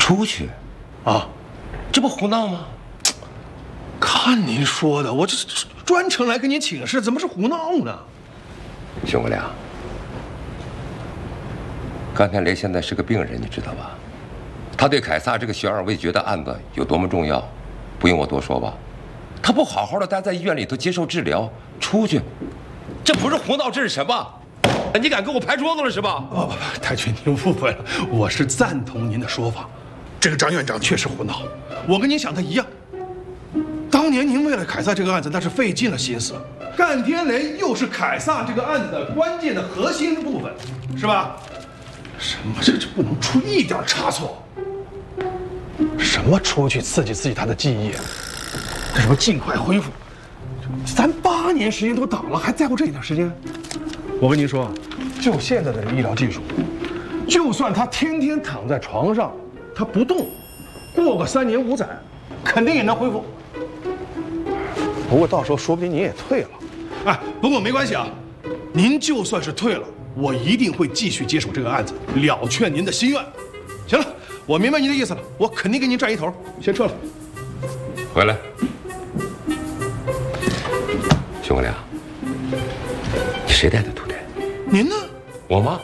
出去？ 啊， 这不胡闹吗？ 看您说的，我这专程来跟您请示，怎么是胡闹呢？ 熊国良，甘天雷现在是个病人，你知道吧？他对凯撒这个悬而未决的案子有多么重要，不用我多说吧？他不好好的待在医院里头接受治疗，出去，这不是胡闹，这是什么？你敢跟我拍桌子了是吧？ 哦，太君，您误会了，我是赞同您的说法。这个张院长确实胡闹，我跟您想的一样。当年您为了凯撒这个案子，那是费尽了心思。干天雷又是凯撒这个案子的关键的核心部分，是吧？什么这不能出一点差错？什么出去刺激他的记忆？这什么尽快恢复？咱8年时间都倒了，还在乎这一点时间？我跟您说，就现在的医疗技术，就算他天天躺在床上，他不动，过个3年5载，肯定也能恢复。不过到时候说不定您也退了。哎，不过没关系啊，您就算是退了，我一定会继续接手这个案子，了却您的心愿。行了，我明白您的意思了，我肯定给您占一头，先撤了。 回来，熊国良，你谁带的徒弟？ 您呢？ 我吗？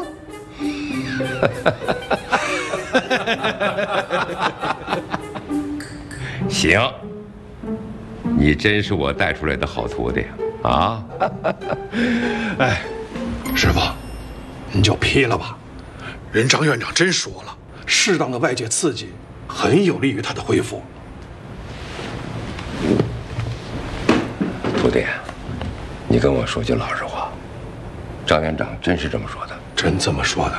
行，你真是我带出来的好徒弟啊！ 哎，师傅，您就批了吧。人张院长真说了，适当的外界刺激很有利于他的恢复。 徒弟，你跟我说句老实话，张院长真是这么说的？ 真这么说的？